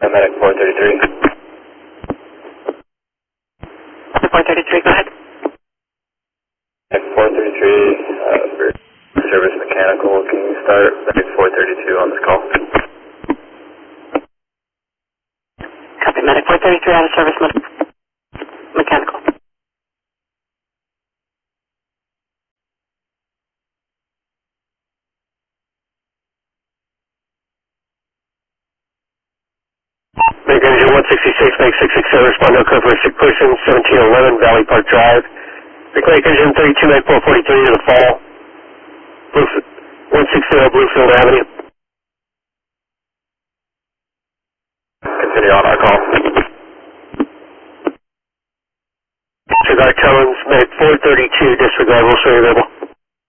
Medic 433. 433, go ahead. Medic 433, service mechanical. Can you start Medic 432 on this call? Copy, Medic 433 out of service mechanical. Make engine 166, make 667, respond to a code for a sick person, 1711 Valley Park Drive. Make engine 32, make 443 to the fall. 160 Bluefield Avenue. Continue on our call. Disregard tones, make 432, disregard, we'll show you available.